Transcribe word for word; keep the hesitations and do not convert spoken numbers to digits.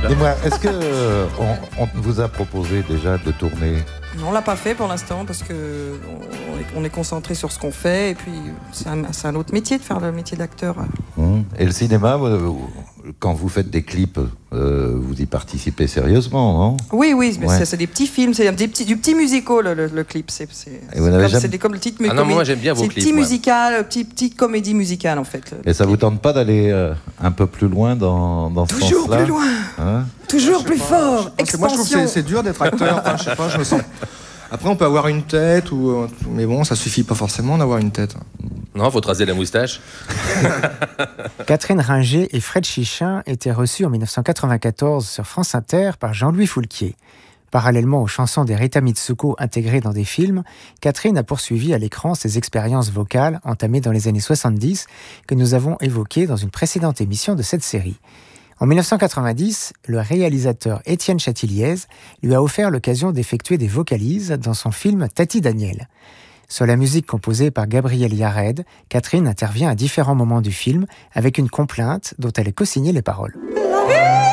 Dis-moi, est-ce que euh, on, on vous a proposé déjà de tourner? On l'a pas fait pour l'instant parce que on est, on est concentré sur ce qu'on fait et puis c'est un, c'est un autre métier de faire le métier d'acteur. Mmh. Et le cinéma, vous, quand vous faites des clips, euh, vous y participez sérieusement, non? Oui, oui, mais ouais. c'est, c'est des petits films, c'est des petits, du petit musical le, le clip. C'est, c'est, c'est, comme, jamais... c'est des, comme le titre. Ah non, moi j'aime bien vos c'est clips. C'est petit moi. musical, petit, petite comédie musicale en fait. Et ça vous tente pas d'aller euh, un peu plus loin dans, dans ce Toujours sens-là? plus loin, hein? Toujours plus pas, fort. Parce que moi je trouve que c'est, c'est dur d'être acteur. Enfin, je sais pas, je me sens. Après, on peut avoir une tête, ou... mais bon, ça suffit pas forcément d'avoir une tête. Non, faut te raser la moustache. Catherine Ringer et Fred Chichin étaient reçus en dix-neuf cent quatre-vingt-quatorze sur France Inter par Jean-Louis Foulquier. Parallèlement aux chansons des Rita Mitsuko intégrées dans des films, Catherine a poursuivi à l'écran ses expériences vocales entamées dans les années soixante-dix que nous avons évoquées dans une précédente émission de cette série. En dix-neuf cent quatre-vingt-dix, le réalisateur Étienne Chatiliez lui a offert l'occasion d'effectuer des vocalises dans son film Tati Daniel. Sur la musique composée par Gabriel Yared, Catherine intervient à différents moments du film avec une complainte dont elle est co-signée les paroles.